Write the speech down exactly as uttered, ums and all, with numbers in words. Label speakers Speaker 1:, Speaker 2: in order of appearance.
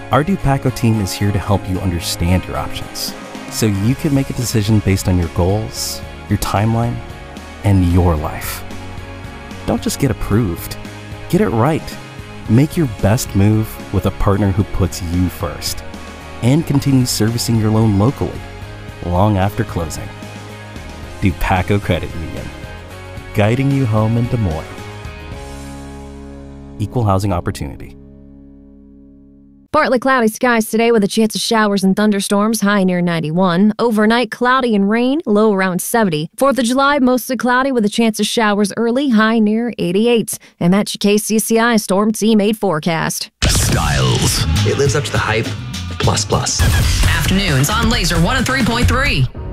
Speaker 1: Our Dupaco team is here to help you understand your options, so you can make a decision based on your goals, your timeline, and your life. Don't just get approved. Get it right. Make your best move with a partner who puts you first and continues servicing your loan locally long after closing. Dupaco Credit Union, guiding you home in Des Moines. Equal housing opportunity.
Speaker 2: Partly cloudy skies today with a chance of showers and thunderstorms, high near ninety-one. Overnight, cloudy and rain, low around seventy. fourth of July, mostly cloudy with a chance of showers early, high near eighty-eight. And that's your K C C I Storm Team eight forecast.
Speaker 3: Styles. It lives up to the hype, plus plus.
Speaker 4: Afternoons on Laser one oh three point three.